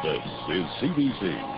This is CBC.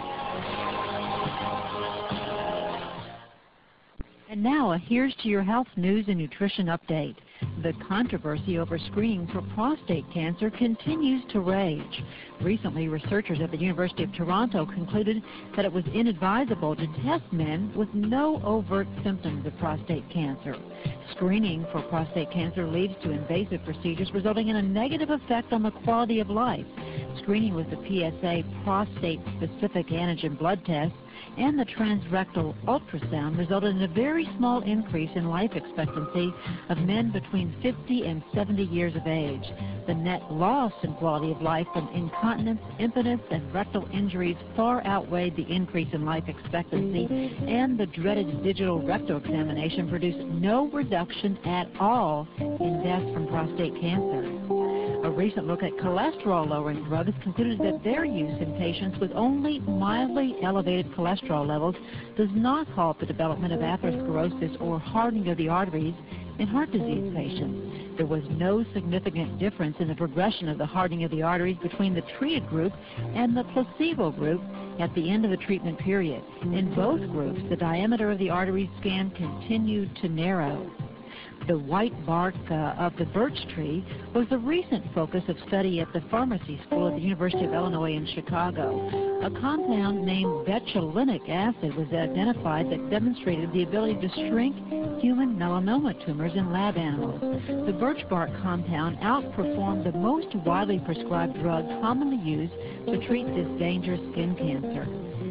And now, here's to your health news and nutrition update. The controversy over screening for prostate cancer continues to rage. Recently, researchers at the University of Toronto concluded that it was inadvisable to test men with no overt symptoms of prostate cancer. Screening for prostate cancer leads to invasive procedures resulting in a negative effect on the quality of life. Screening with the PSA prostate-specific antigen blood test and the transrectal ultrasound resulted in a very small increase in life expectancy of men between 50 and 70 years of age. The net loss in quality of life from incontinence, impotence, and rectal injuries far outweighed the increase in life expectancy, and the dreaded digital rectal examination produced no reduction at all in deaths from prostate cancer. A recent look at cholesterol-lowering drugs concluded that their use in patients with only mildly elevated cholesterol levels does not halt the development of atherosclerosis or hardening of the arteries in heart disease patients. There was no significant difference in the progression of the hardening of the arteries between the treated group and the placebo group at the end of the treatment period. In both groups, the diameter of the artery scan continued to narrow. The white bark of the birch tree was the recent focus of study at the pharmacy school at the University of Illinois in Chicago. A compound named betulinic acid was identified that demonstrated the ability to shrink human melanoma tumors in lab animals. The birch bark compound outperformed the most widely prescribed drug commonly used to treat this dangerous skin cancer.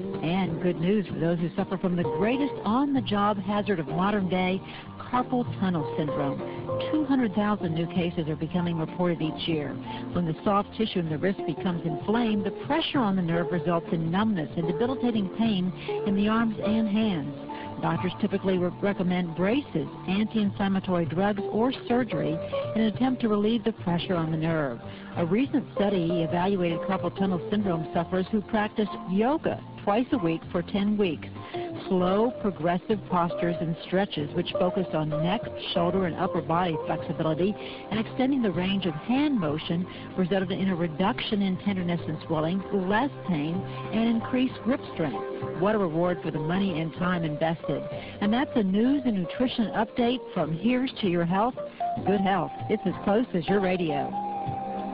And good news for those who suffer from the greatest on-the-job hazard of modern day, carpal tunnel syndrome. 200,000 new cases are becoming reported each year. When the soft tissue in the wrist becomes inflamed, the pressure on the nerve results in numbness and debilitating pain in the arms and hands. Doctors typically recommend braces, anti-inflammatory drugs, or surgery in an attempt to relieve the pressure on the nerve. A recent study evaluated carpal tunnel syndrome sufferers who practiced yoga twice a week for 10 weeks. Slow, progressive postures and stretches which focused on neck, shoulder, and upper body flexibility and extending the range of hand motion resulted in a reduction in tenderness and swelling, less pain, and increased grip strength. What a reward for the money and time invested. And that's a news and nutrition update from Here's to Your Health. Good health. It's as close as your radio.